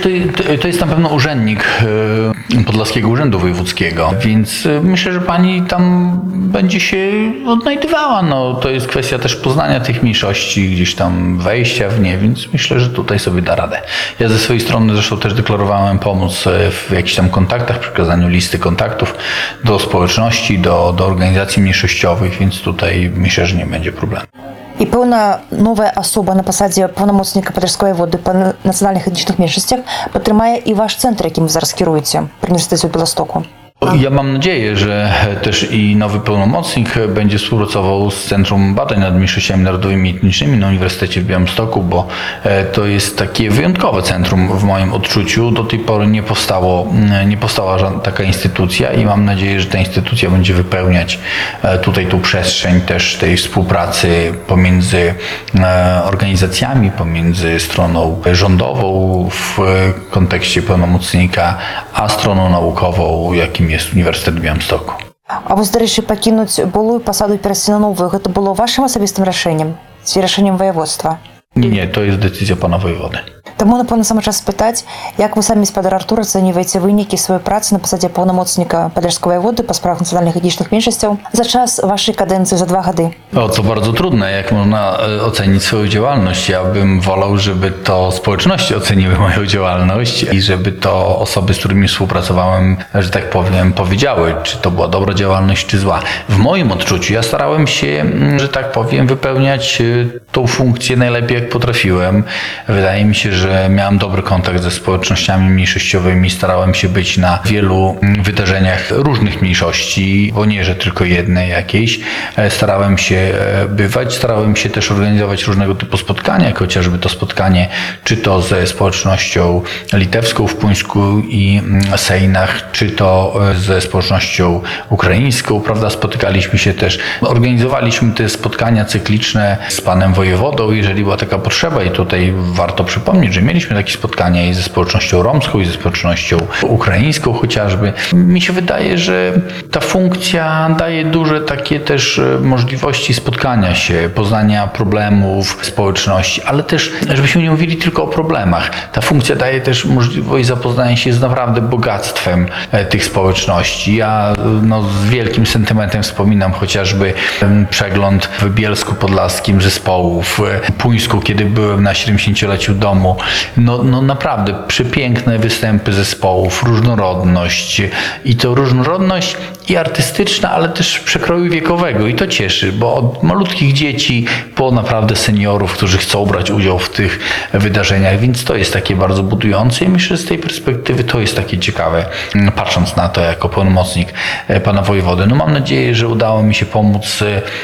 to jest na pewno urzędnik Podlaskiego Urzędu Wojewódzkiego, więc myślę, że pani tam będzie się odnajdywała. No, to jest kwestia też poznania tych mniejszości, gdzieś tam wejścia w nie, więc myślę, że tutaj sobie da radę. Ja ze swojej strony zresztą też deklarowałem pomóc w jakichś tam kontaktach, przekazaniu listy kontaktów do społeczności, do organizacji mniejszościowych, więc tutaj myślę, że nie będzie problemu. І певна нова особа на посаді повномocnika Подільської води по національних етнічних меншостях підтримає і ваш центр, яким ви зараз керуєте при університеті у Білостоку. Ja mam nadzieję, że też i nowy pełnomocnik będzie współpracował z Centrum Badań nad Mniejszościami Narodowymi i Etnicznymi na Uniwersytecie w Białymstoku, bo to jest takie wyjątkowe centrum w moim odczuciu. Do tej pory nie powstała żadna taka instytucja i mam nadzieję, że ta instytucja będzie wypełniać tutaj tą przestrzeń też tej współpracy pomiędzy organizacjami, pomiędzy stroną rządową w kontekście pełnomocnika, a stroną naukową, jakim jest Uniwersytet w Białymstoku. А ви, до речі, покинуть былую посаду і перейти на нову, це було вашим особистим рішенням? Чи рішенням воєводства? Nie, to jest decyzja pana wojewody. Тому, напевно, саме час спитати, як ви самі, господар Артур, оцінюєте виніки своєї праці на посаді повномocnika Подільської воєводи по справах національних етнічних меншостей за час вашої каденції за 2 роки? To bardzo trudne, jak można ocenić swoją działalność. Ja bym wolał, żeby to społeczności oceniły moją działalność i żeby to osoby, z którymi współpracowałem, że tak powiem, powiedziały, czy to była dobra działalność, czy zła. W moim odczuciu ja starałem się, że tak powiem, wypełniać tą funkcję najlepiej, jak potrafiłem. Wydaje mi się, że miałem dobry kontakt ze społecznościami mniejszościowymi, starałem się być na wielu wydarzeniach różnych mniejszości, bo nie, że tylko jednej jakiejś. Starałem się bywać, starałem się też organizować różnego typu spotkania, jak chociażby to spotkanie, czy to ze społecznością litewską w Puńsku i Sejnach, czy to ze społecznością ukraińską, prawda, spotykaliśmy się też, organizowaliśmy te spotkania cykliczne z panem wojewodą, jeżeli była taka potrzeba i tutaj warto przypomnieć, że mieliśmy takie spotkania i ze społecznością romską, i ze społecznością ukraińską chociażby. Mi się wydaje, że ta funkcja daje duże takie też możliwości spotkania się, poznania problemów społeczności, ale też, żebyśmy nie mówili tylko o problemach. Ta funkcja daje też możliwość zapoznania się z naprawdę bogactwem tych społeczności. Ja z wielkim sentymentem wspominam chociażby przegląd w Bielsku Podlaskim zespołów, Puńsku, kiedy byłem na 70-leciu domu. Naprawdę przepiękne występy zespołów, różnorodność i to różnorodność i artystyczna, ale też przekroju wiekowego i to cieszy, bo od malutkich dzieci po naprawdę seniorów, którzy chcą brać udział w tych wydarzeniach, więc to jest takie bardzo budujące i myślę, że z tej perspektywy to jest takie ciekawe, patrząc na to jako pełnomocnik pana wojewody. Mam nadzieję, że udało mi się pomóc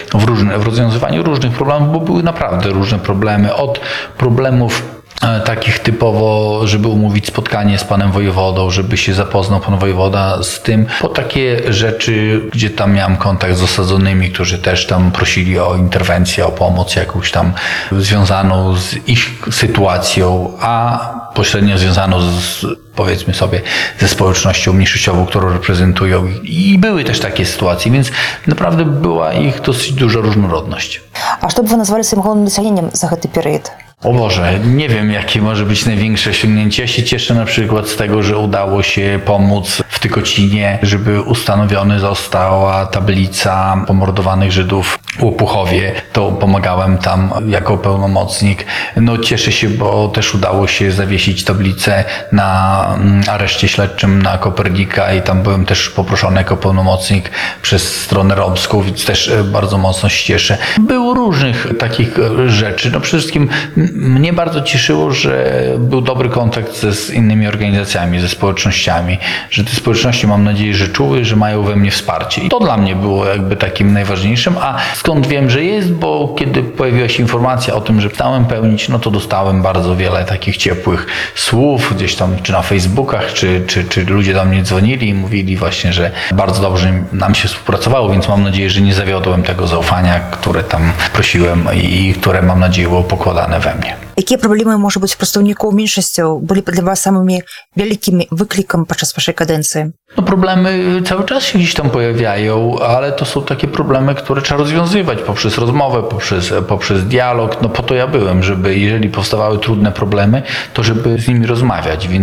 w rozwiązywaniu różnych problemów, bo były naprawdę różne problemy, od problemów takich typowo, żeby umówić spotkanie z panem wojewodą, żeby się zapoznał pan wojewoda z tym, po takie rzeczy, gdzie tam miałem kontakt z osadzonymi, którzy też tam prosili o interwencję, o pomoc jakąś tam związaną z ich sytuacją, a pośrednio związaną powiedzmy sobie, ze społecznością mniejszościową, którą reprezentują i były też takie sytuacje, więc naprawdę była ich dosyć duża różnorodność. A co by wy nazwali swoim głównym osiągnięciem za ten period? O Boże, nie wiem, jakie może być największe osiągnięcie. Ja się cieszę na przykład z tego, że udało się pomóc w Tykocinie, żeby ustanowiona została tablica pomordowanych Żydów w Łopuchowie. To pomagałem tam jako pełnomocnik. Cieszę się, bo też udało się zawiesić tablicę na areszcie śledczym na Kopernika i tam byłem też poproszony jako pełnomocnik przez stronę romską, więc też bardzo mocno się cieszę. Było różnych takich rzeczy. Przede wszystkim mnie bardzo cieszyło, że był dobry kontakt z innymi organizacjami, ze społecznościami, że te społeczności, mam nadzieję, że czuły, że mają we mnie wsparcie. I to dla mnie było jakby takim najważniejszym. A skąd wiem, że jest? Bo kiedy pojawiła się informacja o tym, że chciałem pełnić, to dostałem bardzo wiele takich ciepłych słów gdzieś tam, czy na Facebookach, czy ludzie do mnie dzwonili i mówili właśnie, że bardzo dobrze nam się współpracowało, więc mam nadzieję, że nie zawiodłem tego zaufania, które tam prosiłem i które, mam nadzieję, było pokładane we mnie. Jakie problemy, może być, przedstawników mniejszości byli dla was samymi wielkimi wyklikiem podczas waszej kadencji? Problemy cały czas się gdzieś tam pojawiają, ale to są takie problemy, które trzeba rozwiązywać poprzez rozmowę, poprzez dialog. Po to ja byłem, żeby jeżeli powstawały trudne problemy, to żeby z nimi rozmawiać. Więc